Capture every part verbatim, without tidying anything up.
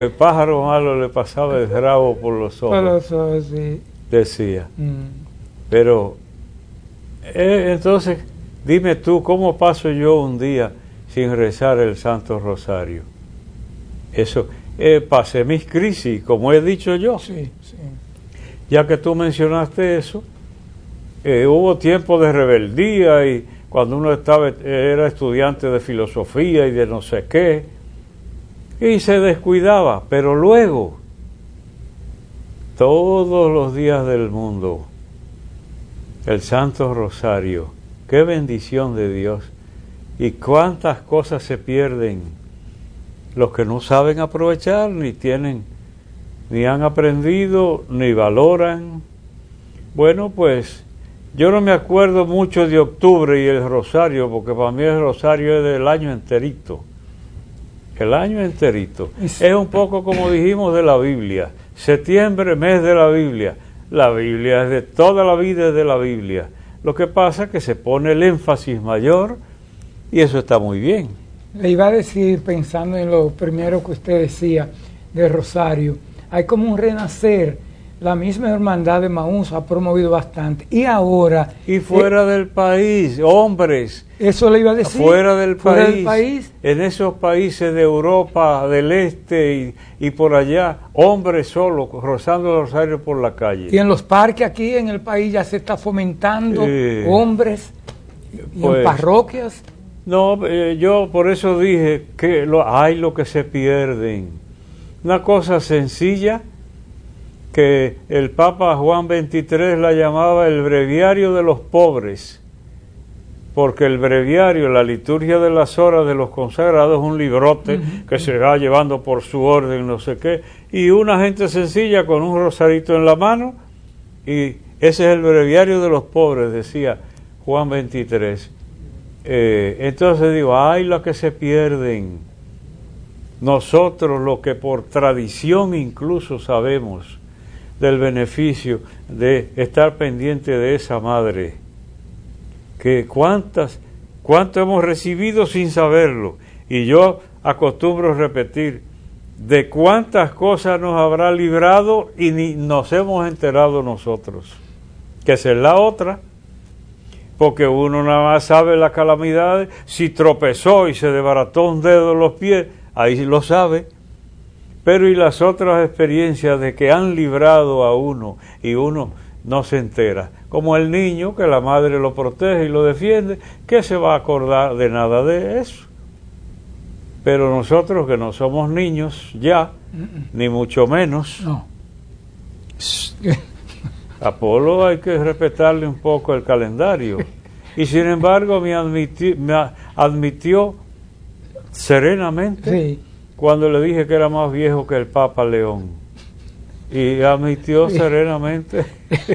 El pájaro malo le pasaba el rabo por los ojos. Por los ojos, sí. Decía. Mm. Pero, eh, entonces, dime tú, ¿cómo paso yo un día sin rezar el Santo Rosario? Eso, eh, pasé mis crisis, como he dicho yo. Sí, sí. Ya que tú mencionaste eso, eh, hubo tiempo de rebeldía y cuando uno estaba era estudiante de filosofía y de no sé qué, y se descuidaba, pero luego, todos los días del mundo, el Santo Rosario, qué bendición de Dios, y cuántas cosas se pierden los que no saben aprovechar, ni tienen, ni han aprendido, ni valoran. Bueno, pues yo no me acuerdo mucho de octubre y el Rosario, porque para mí el Rosario es del año enterito. El año enterito. Es un poco como dijimos de la Biblia. Septiembre, mes de la Biblia. La Biblia es de toda la vida, es de la Biblia. Lo que pasa es que se pone el énfasis mayor y eso está muy bien. Le iba a decir, pensando en lo primero que usted decía de Rosario, hay como un renacer. La misma hermandad de Maús ha promovido bastante. Y ahora... Y fuera eh, del país, hombres. Eso le iba a decir. Fuera del fuera país. Del país. En esos países de Europa, del Este y, y por allá, hombres solos, rozando el rosario por la calle. Y en los parques aquí en el país ya se está fomentando eh, hombres. Y pues, en parroquias. No, eh, yo por eso dije que lo, hay lo que se pierden. Una cosa sencilla que el Papa Juan veintitrés la llamaba el breviario de los pobres, porque el breviario, la liturgia de las horas de los consagrados, es un librote uh-huh. que se va llevando por su orden, no sé qué, y una gente sencilla con un rosarito en la mano, y ese es el breviario de los pobres, decía Juan veintitrés. Eh, entonces digo, ay, lo que se pierden. Nosotros, lo que por tradición incluso sabemos del beneficio de estar pendiente de esa madre, que cuántas, cuánto hemos recibido sin saberlo, y yo acostumbro repetir, de cuántas cosas nos habrá librado y ni nos hemos enterado nosotros, que esa es la otra, porque uno nada más sabe las calamidades, si tropezó y se desbarató un dedo en los pies, ahí lo sabe. Pero y las otras experiencias de que han librado a uno y uno no se entera. Como el niño que la madre lo protege y lo defiende, ¿qué se va a acordar de nada de eso? Pero nosotros que no somos niños ya, Mm-mm. ni mucho menos, no. Apolo hay que respetarle un poco el calendario. Y sin embargo me admitió, me admitió serenamente, sí. cuando le dije que era más viejo que el Papa León, y admitió serenamente.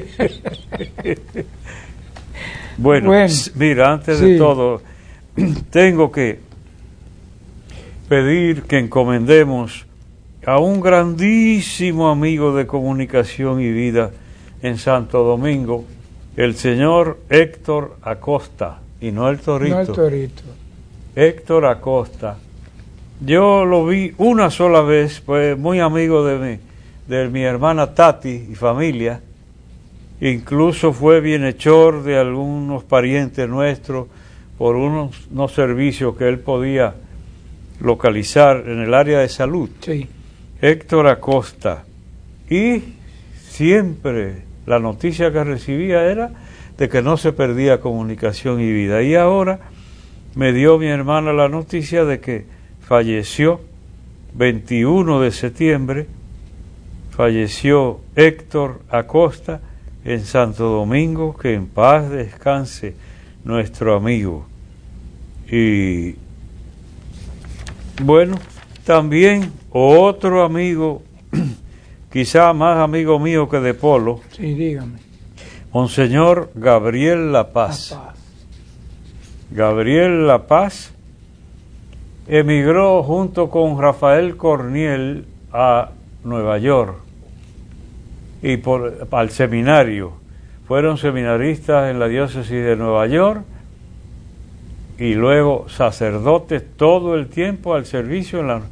bueno, bueno, mira, antes sí. de todo, tengo que pedir que encomendemos a un grandísimo amigo de comunicación y vida en Santo Domingo, el señor Héctor Acosta, y no el Torito. No el Torito. Héctor Acosta. Yo lo vi una sola vez, pues muy amigo de mi, de mi hermana Tati y familia, incluso fue bienhechor de algunos parientes nuestros por unos, unos servicios que él podía localizar en el área de salud. Sí. Héctor Acosta. Y siempre la noticia que recibía era de que no se perdía comunicación y vida. Y ahora me dio mi hermana la noticia de que falleció veintiuno de septiembre, falleció Héctor Acosta en Santo Domingo, que en paz descanse nuestro amigo. Y bueno, también otro amigo, quizá más amigo mío que de Polo, sí, dígame. Monseñor Gabriel La Paz. La Paz. Gabriel La Paz emigró junto con Rafael Corniel a Nueva York y por, al seminario. Fueron seminaristas en la diócesis de Nueva York y luego sacerdotes todo el tiempo al servicio en la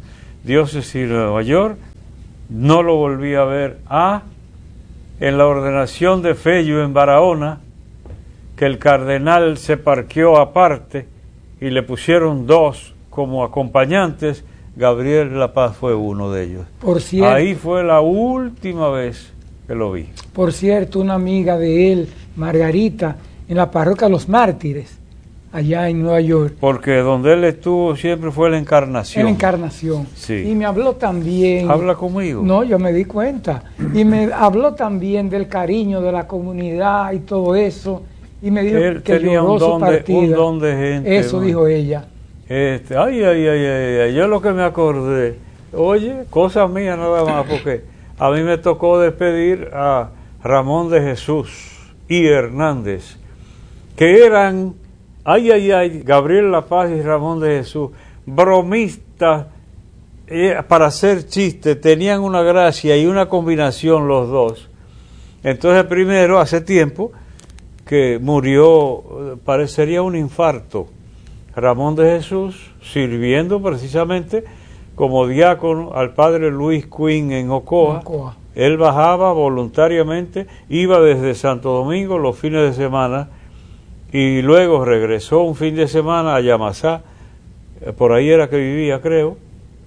diócesis de Nueva York, no lo volví a ver. Ah, en la ordenación de Fello en Barahona, que el cardenal se parqueó aparte y le pusieron dos como acompañantes, Gabriel La Paz fue uno de ellos. Por cierto, ahí fue la última vez que lo vi. Por cierto, una amiga de él, Margarita, en la parroquia Los Mártires, allá en Nueva York. Porque donde él estuvo siempre fue la Encarnación. En la Encarnación. Sí. Y me habló también... ¿Habla conmigo? No, yo me di cuenta. Y me habló también del cariño de la comunidad y todo eso. Y me dijo él que tenía lloró un su don, de, partida. un don de gente. Eso ¿no? dijo ella. Este, ay, ay, ay, ay, ay, yo lo que me acordé, oye, cosa mía nada más, porque a mí me tocó despedir a Ramón de Jesús y Hernández, que eran, ay, ay, ay, Gabriel La Paz y Ramón de Jesús, bromistas eh, para hacer chistes, tenían una gracia y una combinación los dos. Entonces primero, hace tiempo, que murió, parecería un infarto, Ramón de Jesús, sirviendo precisamente como diácono al padre Luis Quinn en Ocoa. Ocoa. Él bajaba voluntariamente, iba desde Santo Domingo los fines de semana y luego regresó un fin de semana a Yamasá, por ahí era que vivía creo,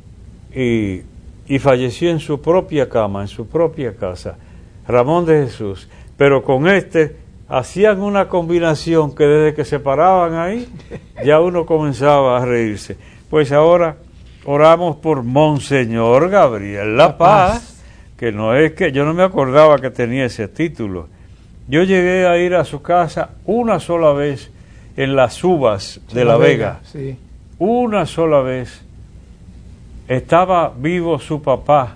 y, y falleció en su propia cama, en su propia casa, Ramón de Jesús. Pero con este hacían una combinación que desde que se paraban ahí, ya uno comenzaba a reírse. Pues ahora oramos por Monseñor Gabriel La Paz, que no es que, yo no me acordaba que tenía ese título. Yo llegué a ir a su casa una sola vez en las Uvas de La Vega. Sí. Una sola vez. Estaba vivo su papá.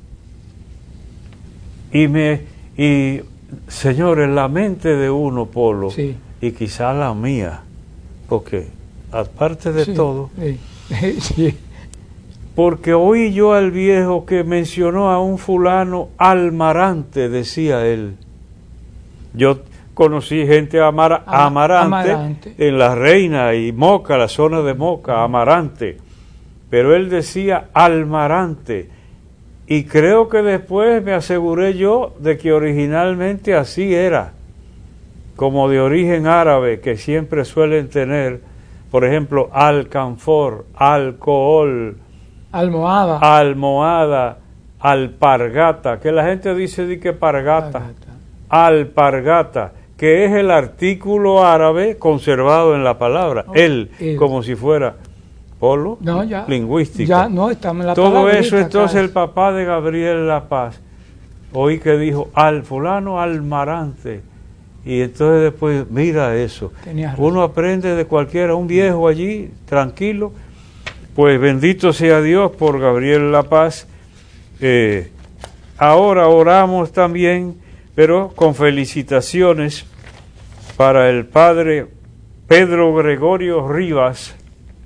Y me... y señores, la mente de uno, Polo, sí. y quizá la mía, porque aparte de sí, todo, sí, sí. porque oí yo al viejo que mencionó a un fulano Almarante, decía él. Yo conocí gente amara, Am amarante, amarante en La Reina y Moca, la zona de Moca, Amarante, pero él decía Almarante. Y creo que después me aseguré yo de que originalmente así era, como de origen árabe, que siempre suelen tener, por ejemplo, alcanfor, alcohol, almohada, almohada, alpargata, que la gente dice di que pargata, pargata, alpargata, que es el artículo árabe conservado en la palabra, oh, él, él, como si fuera... Polo, no, ya, lingüística. Ya, no, estamos en la todo eso, entonces el papá de Gabriel La Paz, oí que dijo, al fulano Almarante, y entonces después, mira eso, uno aprende de cualquiera, un viejo allí, tranquilo, pues bendito sea Dios por Gabriel La Paz. Eh, ahora oramos también, pero con felicitaciones para el padre Pedro Gregorio Rivas,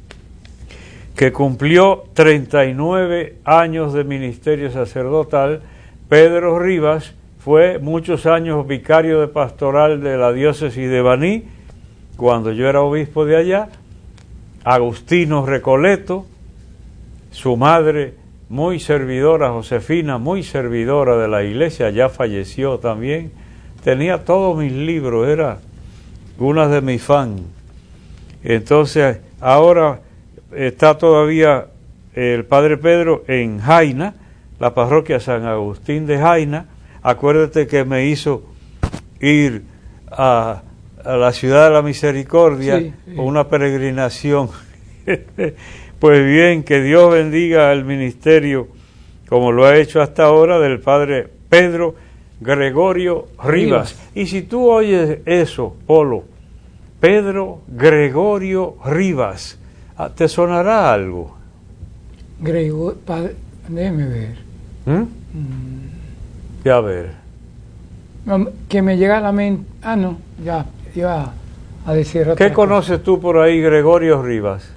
que cumplió treinta y nueve años de ministerio sacerdotal. Pedro Rivas fue muchos años vicario de pastoral de la diócesis de Baní, cuando yo era obispo de allá. Agustino Recoleto, su madre muy servidora, Josefina, muy servidora de la iglesia, ya falleció también. Tenía todos mis libros, era una de mis fans. Entonces, ahora... está todavía el padre Pedro en Jaina, la parroquia San Agustín de Jaina. Acuérdate que me hizo ir a, a la ciudad de la Misericordia, sí, sí. una peregrinación. Pues bien, que Dios bendiga el ministerio, como lo ha hecho hasta ahora, del padre Pedro Gregorio Rivas. Rivas. Y si tú oyes eso, Polo, Pedro Gregorio Rivas, ¿te sonará algo? Grego, padre, déjeme ver. ¿Mm? Mm. Ya a ver. Que me llega a la mente. Ah, no, ya, iba a decir otra ¿Qué cosa. Conoces tú por ahí, Gregorio Rivas?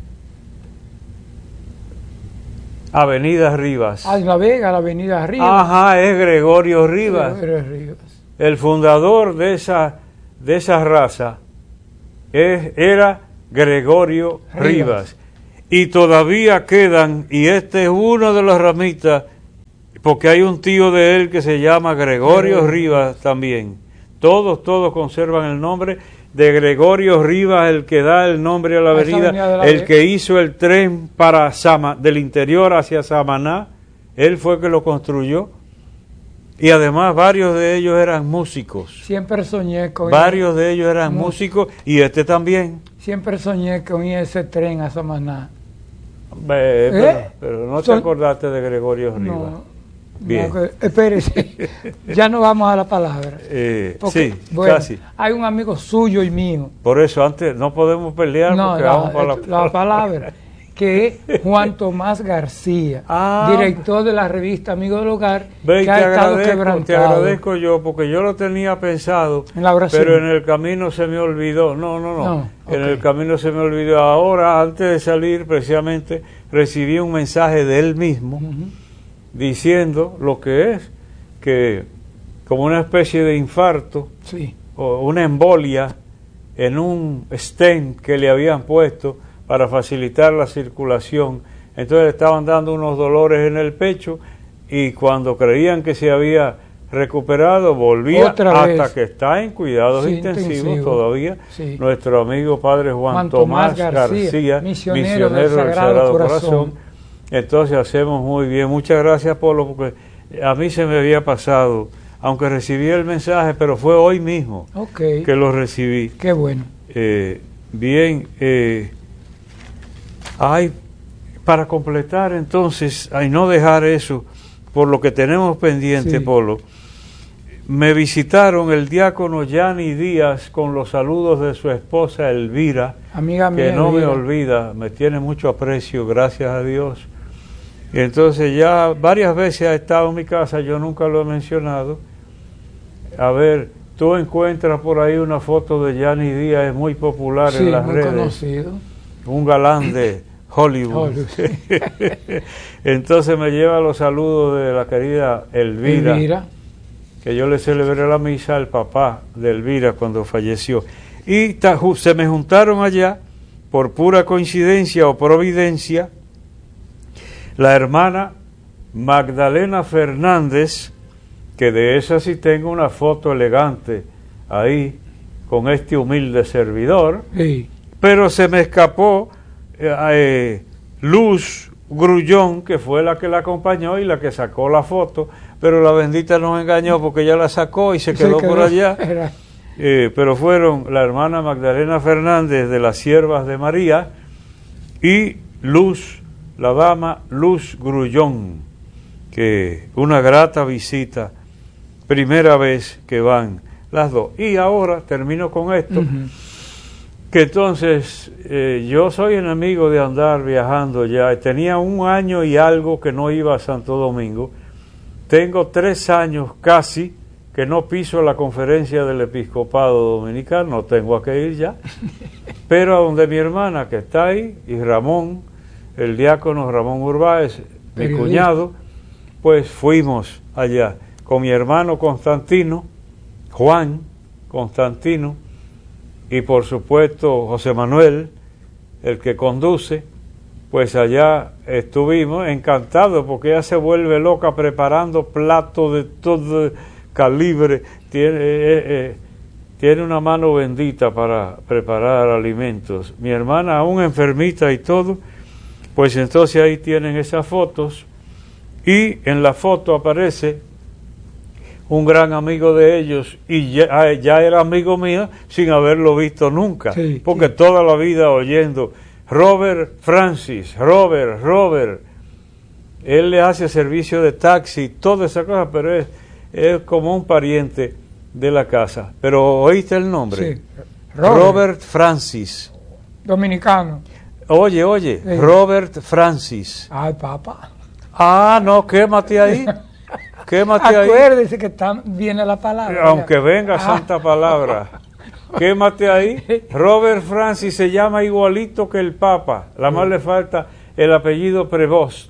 Avenida Rivas. Ah, La Vega, la Avenida Rivas. Ajá, es Gregorio Rivas. Gregorio Rivas. El fundador de esa, de esa raza es, era Gregorio Rivas. Rivas. y todavía quedan, y este es uno de los ramitas, porque hay un tío de él que se llama Gregorio sí. Rivas también. Todos, todos conservan el nombre de Gregorio Rivas, el que da el nombre a la avenida, la el que hizo el tren para Sama, del interior hacia Samaná, él fue el que lo construyó. Y además varios de ellos eran músicos. Siempre soñé con Varios de ellos eran músicos y este también. Siempre soñé con ese tren a Samaná. Be, ¿Eh? pero, pero no te Son... acordaste de Gregorio Rivas. No, Bien. No, espérese, ya no vamos a la palabra. Eh, porque, sí, bueno, casi. Hay un amigo suyo y mío. Por eso antes no podemos pelear no, porque la, vamos para la, la, la palabra. Que es Juan Tomás García, ah, director de la revista Amigo del Hogar, ve, que ha estado quebrantado. Te agradezco yo, porque yo lo tenía pensado, en la oración. Pero en el camino se me olvidó. No, no, no. no okay. En el camino se me olvidó. Ahora, antes de salir, precisamente, recibí un mensaje de él mismo, uh-huh. diciendo lo que es, que como una especie de infarto, sí. o una embolia en un stent que le habían puesto para facilitar la circulación. Entonces le estaban dando unos dolores en el pecho y cuando creían que se había recuperado, volvía Otra hasta vez. que está en cuidados sí, intensivos intensivo. todavía. Sí. Nuestro amigo padre Juan, Juan Tomás, Tomás García, García misionero, misionero del Sagrado, del Sagrado Corazón. Corazón. Entonces hacemos muy bien. Muchas gracias, Polo, porque a mí se me había pasado, aunque recibí el mensaje, pero fue hoy mismo okay. que lo recibí. Qué bueno. Eh, bien, eh, hay, para completar entonces, y no dejar eso, por lo que tenemos pendiente, sí. Polo, me visitaron el diácono Yanni Díaz con los saludos de su esposa Elvira, amiga que mía, no Elvira. me olvida, me tiene mucho aprecio, gracias a Dios. Y entonces ya varias veces ha estado en mi casa, yo nunca lo he mencionado. A ver, tú encuentras por ahí una foto de Yanni Díaz, es muy popular sí, en las muy redes. Conocido. Un galán de Hollywood. Hollywood. Entonces me lleva los saludos de la querida Elvira, Elvira, que yo le celebré la misa al papá de Elvira cuando falleció. Y ta, se me juntaron allá, por pura coincidencia o providencia, la hermana Magdalena Fernández, que de esa sí tengo una foto elegante ahí, con este humilde servidor, sí. Pero se me escapó eh, eh, Luz Grullón, que fue la que la acompañó y la que sacó la foto, pero la bendita nos engañó porque ella la sacó y se, quedó, se quedó por allá. Eh, pero fueron la hermana Magdalena Fernández de las Siervas de María y Luz, la dama Luz Grullón, que una grata visita, primera vez que van las dos. Y ahora termino con esto. Uh-huh. Que entonces eh, yo soy enemigo de andar viajando ya. Tenía un año y algo que no iba a Santo Domingo. Tengo tres años casi que no piso la conferencia del episcopado dominicano. No tengo a qué ir ya. Pero a donde mi hermana que está ahí, y Ramón, el diácono Ramón Urbáez, mi cuñado, pues fuimos allá con mi hermano Constantino, Juan Constantino, y por supuesto José Manuel, el que conduce. Pues allá estuvimos encantados porque ella se vuelve loca preparando platos de todo calibre, tiene, eh, eh, tiene una mano bendita para preparar alimentos. Mi hermana aún enfermita y todo, pues entonces ahí tienen esas fotos y en la foto aparece un gran amigo de ellos y ya, ya era amigo mío sin haberlo visto nunca, sí, porque sí. Toda la vida oyendo Robert Francis, Robert, Robert, él le hace servicio de taxi, toda esa cosa, pero es, es como un pariente de la casa. Pero ¿oíste el nombre? Sí. Robert. Robert Francis. Dominicano. Oye, oye, sí. Robert Francis. Ay, papá. Ah, no, quémate ahí. Quémate ahí. Acuérdese que está, viene la palabra. Aunque ya. venga ah. Santa Palabra. Quémate ahí. Robert Francis se llama igualito que el Papa. La más sí. Le falta el apellido Prevost.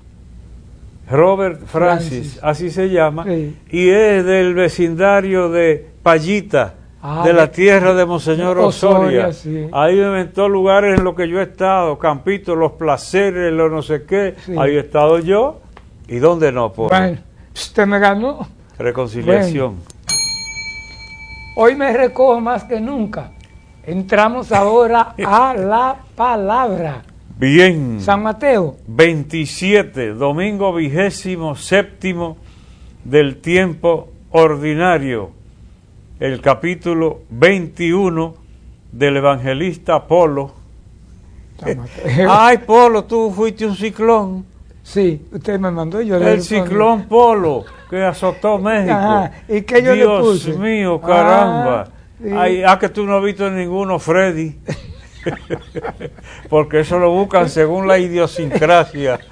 Robert Francis, Francis. Así se llama. Sí. Y es del vecindario de Payita, Ah, de la tierra de Monseñor Osoria. Osoria, sí. Ahí me inventó lugares en los que yo he estado, Campito, Los Placeres, los no sé qué. Sí. Ahí he estado yo. ¿Y dónde no? Por Bueno, usted me ganó. reconciliación. Bueno. Hoy me recojo más que nunca. Entramos ahora a la palabra. Bien. San Mateo. veintisiete, domingo vigésimo séptimo del tiempo ordinario. El capítulo veintiuno del evangelista Polo. San Mateo. Ay, Polo, tú fuiste un ciclón. Sí, usted me mandó, yo le El respondí. ciclón Polo que azotó México. Ajá, ¿y qué yo le Dios puse? mío, caramba. Ah, sí. Ay, ah, que tú no has visto ninguno, Freddy. Porque eso lo buscan según la idiosincrasia.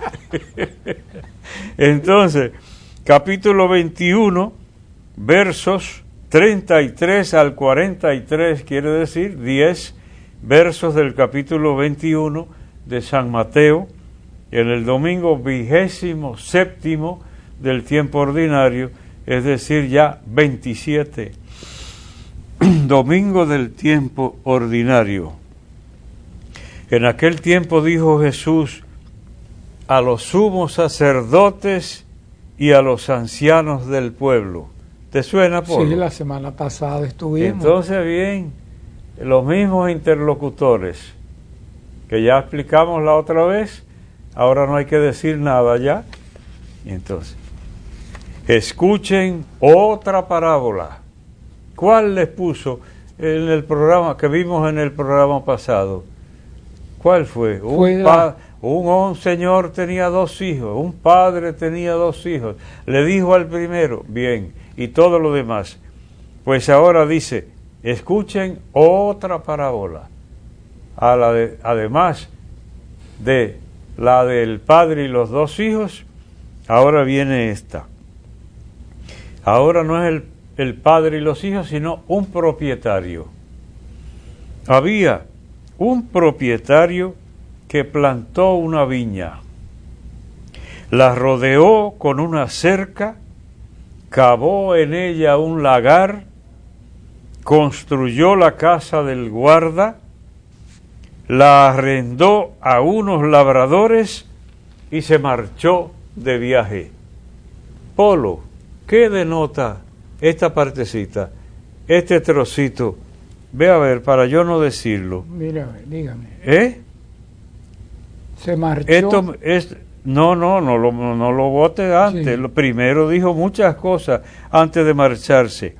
Entonces, capítulo veintiuno, versos treinta y tres al cuarenta y tres, quiere decir diez versos del capítulo veintiuno de San Mateo, en el domingo vigésimo séptimo del tiempo ordinario, es decir, ya veintisiete, domingo del tiempo ordinario. En aquel tiempo dijo Jesús a los sumos sacerdotes y a los ancianos del pueblo. ¿Te suena, Polo? Sí, la semana pasada estuvimos. Entonces, bien, los mismos interlocutores que ya explicamos la otra vez, ahora no hay que decir nada ya. Y entonces, escuchen otra parábola. ¿Cuál les puso en el programa que vimos en el programa pasado? ¿Cuál fue? Un, Fue la... pa un, un señor tenía dos hijos, un padre tenía dos hijos. Le dijo al primero, bien, y todo lo demás. Pues ahora dice, escuchen otra parábola. A la de, además de la del padre y los dos hijos, ahora viene esta. Ahora no es el, el padre y los hijos, sino un propietario. Había un propietario que plantó una viña, la rodeó con una cerca, cavó en ella un lagar, construyó la casa del guarda, la arrendó a unos labradores y se marchó de viaje. Polo, ¿qué denota esta partecita, este trocito? Ve a ver, para yo no decirlo. Mira, dígame. ¿Eh? Se marchó. Esto es, no, no, no lo, no lo vote antes. Sí. Lo primero dijo muchas cosas antes de marcharse.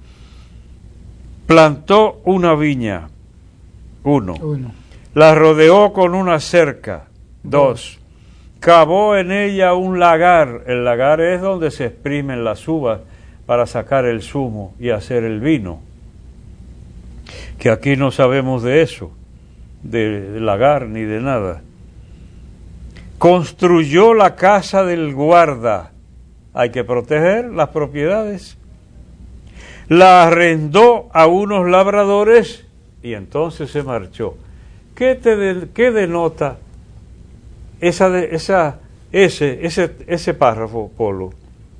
Plantó una viña, uno. Uno. La rodeó con una cerca, dos. Cavó en ella un lagar. El lagar es donde se exprimen las uvas para sacar el zumo y hacer el vino. Que aquí no sabemos de eso, de, de lagar ni de nada. Construyó la casa del guarda. Hay que proteger las propiedades. La arrendó a unos labradores y entonces se marchó. ¿Qué, te de, qué denota esa, de, esa, ese, ese, ese párrafo, Polo?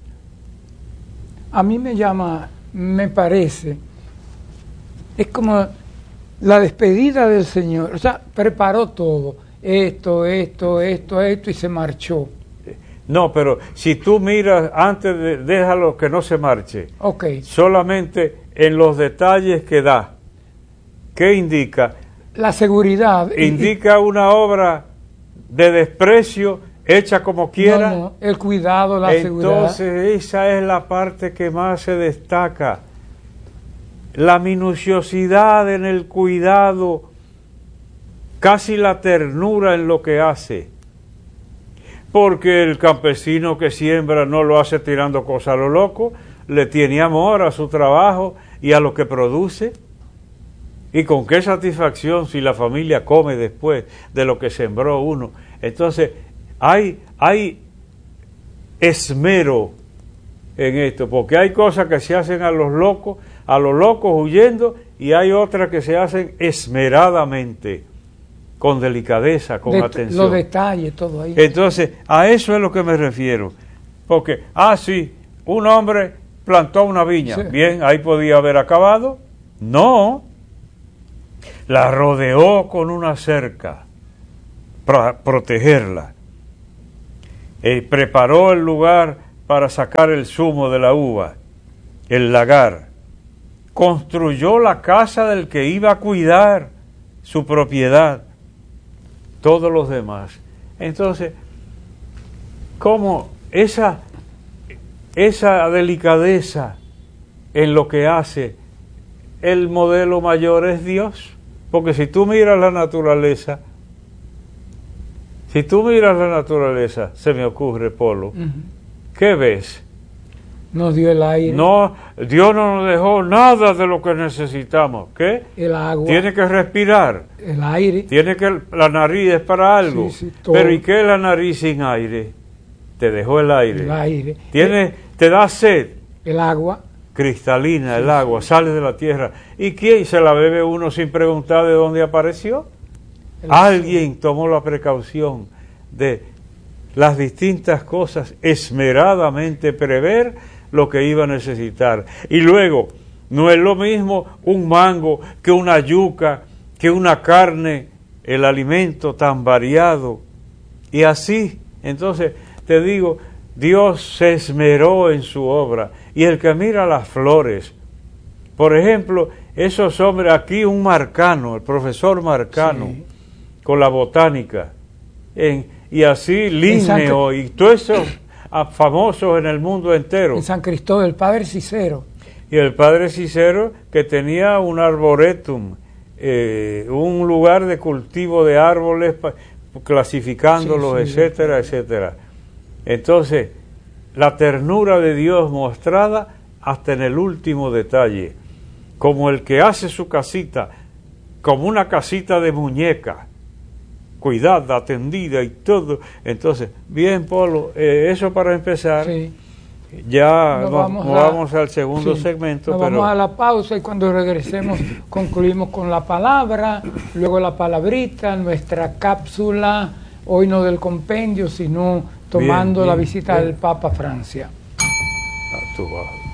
A mí me llama, me parece, es como la despedida del Señor. O sea, preparó todo, esto, esto, esto, esto, y se marchó. No, pero si tú miras antes de, déjalo que no se marche. Ok. Solamente en los detalles que da. ¿Qué indica? La seguridad. Indica una obra de desprecio hecha como quiera. No, no, el cuidado, la seguridad. Entonces esa es la parte que más se destaca. La minuciosidad en el cuidado, casi la ternura en lo que hace. Porque el campesino que siembra no lo hace tirando cosas a lo loco, le tiene amor a su trabajo y a lo que produce. Y con qué satisfacción si la familia come después de lo que sembró uno. Entonces, hay, hay esmero en esto, porque hay cosas que se hacen a los locos, a los locos huyendo, y hay otras que se hacen esmeradamente, con delicadeza, con de, atención. Los detalles, todo ahí. Entonces, a eso es lo que me refiero. Porque, ah, sí, un hombre plantó una viña. Sí. Bien, ahí podía haber acabado, No, la rodeó con una cerca para protegerla. Eh, preparó el lugar para sacar el zumo de la uva, el lagar. Construyó la casa del que iba a cuidar su propiedad, todos los demás. Entonces, ¿cómo esa, esa delicadeza en lo que hace? El modelo mayor es Dios, porque si tú miras la naturaleza, si tú miras la naturaleza, se me ocurre, Polo, uh-huh. ¿Qué ves? Nos dio el aire. No, Dios no nos dejó nada de lo que necesitamos. ¿Qué? El agua. Tiene que respirar. El aire. Tiene que, la nariz es para algo. Sí, sí, todo. Pero ¿y qué es la nariz sin aire? Te dejó el aire. El aire. Tiene, el, te da sed. El agua. Cristalina, sí, el agua, sí. sale de la tierra. ¿Y quién se la bebe uno sin preguntar de dónde apareció? El Alguien sol. tomó la precaución de las distintas cosas, esmeradamente prever lo que iba a necesitar. Y luego, no es lo mismo un mango que una yuca, que una carne, el alimento tan variado. Y así, entonces, te digo, Dios se esmeró en su obra. Y el que mira las flores, por ejemplo, esos hombres, aquí un Marcano, el profesor Marcano, sí. con la botánica, en, y así Linneo y todos esos famosos en el mundo entero. En San Cristóbal, el padre Cicero. Y el padre Cicero, que tenía un arboretum, eh, un lugar de cultivo de árboles, clasificándolos, sí, sí, etcétera, sí. etcétera. Entonces, la ternura de Dios mostrada hasta en el último detalle, como el que hace su casita, como una casita de muñeca, cuidada, atendida y todo. Entonces, bien, Polo, eh, eso para empezar. Sí. Ya nos no, vamos, no a, vamos al segundo sí, segmento. Nos pero... vamos a la pausa y cuando regresemos concluimos con la palabra, luego la palabrita, nuestra cápsula, hoy no del compendio, sino tomando bien, bien, la visita bien. del Papa a Francia. Ah, tú vas.